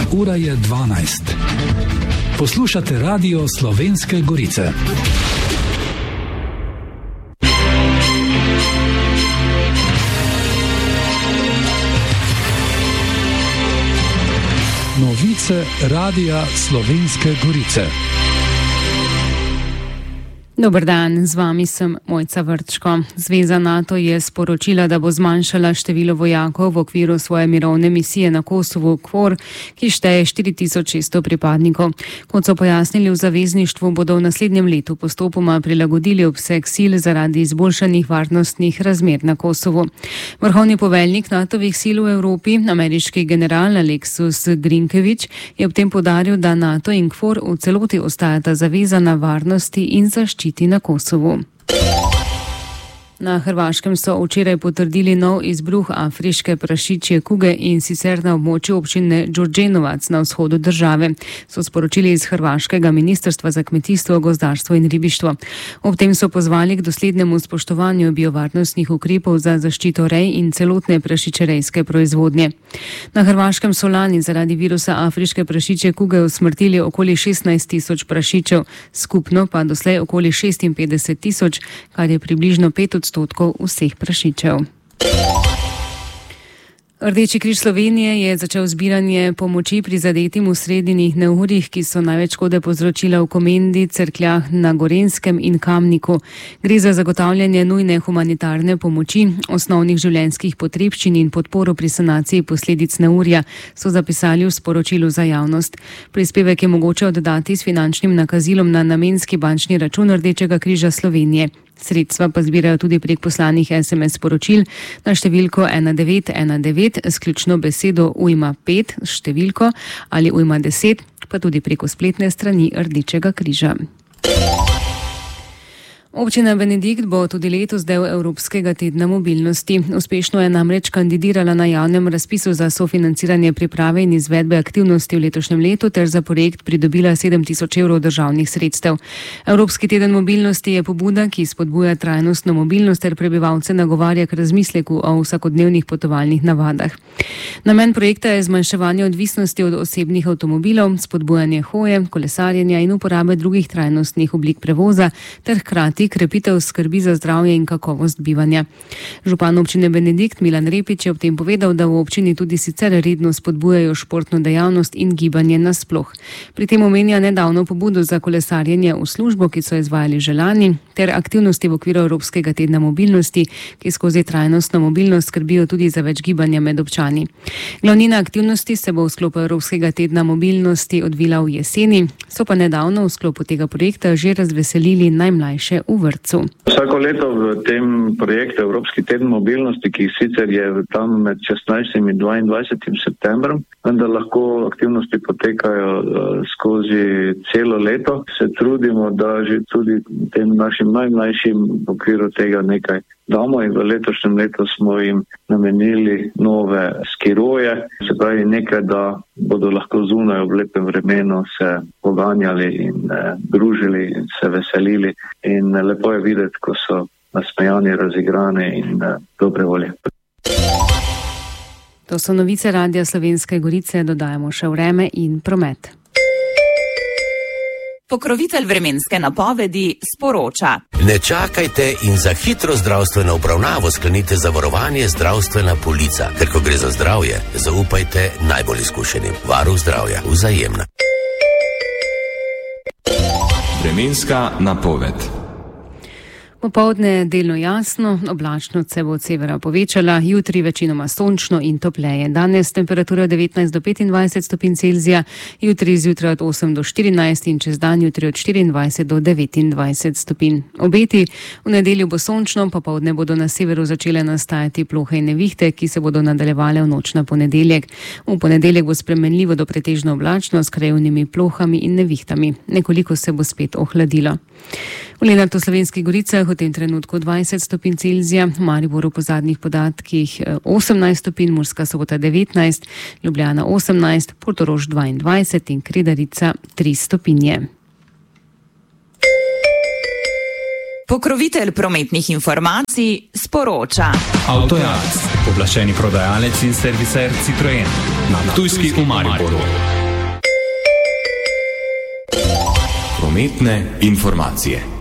Ura je 12. Poslušate Radio Slovenske Gorice. Novice Radia Slovenske Gorice. Dober dan, z vami sem Mojca Vrčko. Zveza NATO je sporočila, da bo zmanjšala število vojakov v okviru svoje mirovne misije na Kosovu KFOR, ki šteje 4600 pripadnikov. Kot so pojasnili v zavezništvu, bodo v naslednjem letu postopoma prilagodili obseg sil zaradi izboljšanih varnostnih razmer na Kosovu. Vrhovni poveljnik NATO-vih sil v Evropi, ameriški general Aleksus Grinkevič, je ob tem poudaril, da NATO in KFOR v celoti ostajata zavezana varnosti in zaščiti na Kosovu. Na Hrvaškem so včeraj potrdili nov izbruh afriške prašičje kuge in sicer na območju občine Đurđenovac na vzhodu države, so sporočili iz Hrvaškega ministrstva za kmetijstvo, gozdarstvo in ribištvo. Ob tem so pozvali k doslednemu spoštovanju biovarnostnih ukrepov za zaščito rej in celotne prašičerejske proizvodnje. Na Hrvaškem so lani zaradi virusa afriške prašičje kuge usmrtili okoli 16 000 prašičev, skupno pa doslej okoli 56 000, kar je približno 5% vseh prašičev. Rdeči križ Slovenije je začel zbiranje pomoči prizadetim v sredinih neurjih, ki so največ škode povzročila v Komendi, Cerkljah na Gorenjskem in Kamniku. Gre za zagotavljanje nujne humanitarne pomoči, osnovnih življenjskih potrebščin in podporo pri sanaciji posledic neurja, so zapisali v sporočilu za javnost. Prispevek je mogoče oddati s finančnim nakazilom na namenski bančni račun Rdečega križa Slovenije. Sredstva pa zbirajo tudi prek poslanih SMS sporočil na številko 1919 s ključno besedo ujma 5 številko ali ujma 10, pa tudi preko spletne strani Rdečega križa. Občina Benedikt bo tudi letos del Evropskega tedna mobilnosti. Uspešno je namreč kandidirala na javnem razpisu za sofinanciranje priprave in izvedbe aktivnosti v letošnjem letu ter za projekt pridobila 7000 evrov državnih sredstev. Evropski teden mobilnosti je pobuda, ki spodbuja trajnostno mobilnost ter prebivalce nagovarja k razmisleku o vsakodnevnih potovalnih navadah. Namen projekta je zmanjševanje odvisnosti od osebnih avtomobilov, spodbujanje hoje, kolesarjenja in uporabe drugih trajnostnih oblik prevoza ter hkrati krepitev skrbi za zdravje in kakovost bivanja. Župan občine Benedikt Milan Repič je ob tem povedal, da v občini tudi sicer redno spodbujajo športno dejavnost in gibanje nasploh. Pri tem omenja nedavno pobudo za kolesarjenje v službo, ki so izvajali že lani, ter aktivnosti v okviru Evropskega tedna mobilnosti, ki skozi trajnostno mobilnost skrbijo tudi za več gibanja med občani. Glavnina aktivnosti se bo v sklopu Evropskega tedna mobilnosti odvila v jeseni, so pa nedavno v sklopu tega projekta že razveselili najmlajše v vrtcu. Vsako leto v tem projektu Evropski teden mobilnosti, ki sicer je tam med 16. in 22. septembrom, vendar lahko aktivnosti potekajo skozi celo leto, se trudimo, da že tudi tem našim najmlajšim v okviru tega nekaj damo in v letošnjem letu smo jim namenili nove skiroje, se pravi nekaj, da bodo lahko zunaj v lepem vremenu se poganjali in družili in se veselili in lepo je videti, ko so nasmejani, razigrani in dobre volje. To so novice Radia Slovenske Gorice, dodajamo še vreme in promet. Pokrovitelj vremenske napovedi sporoča. Ne čakajte in za hitro zdravstveno obravnavo sklenite zavarovanje zdravstvena polica, ker ko gre za zdravje, zaupajte najbolj izkušenim. Varuh zdravja, Vzajemna. Vremenska napoved. Popoldne delno jasno, oblačnost se bo od severa povečala, jutri večinoma sončno in topleje. Danes temperatura od 19 do 25 stopinj Celzija, jutri zjutraj od 8 do 14 in čez dan jutri od 24 do 29 stopinj. Obeti: v nedeljo bo sončno, popoldne bodo na severu začele nastajati plohe in nevihte, ki se bodo nadaljevale v noč na ponedeljek. V ponedeljek bo spremenljivo do pretežno oblačno s krajevnimi plohami in nevihtami. Nekoliko se bo spet ohladilo. V Lenartu Slovenskih Goricah v tem trenutku 20 stopinj Celzija, v Mariboru po zadnjih podatkih 18 stopinj, Murska Sobota 19, Ljubljana 18, Portorož 22 in Kredarica 3 stopinje. Pokrovitelj prometnih informacij sporoča. Avtojakt, pooblaščeni prodajalec in serviser Citroen. Na Ptujski v Mariboru. prometne informacije.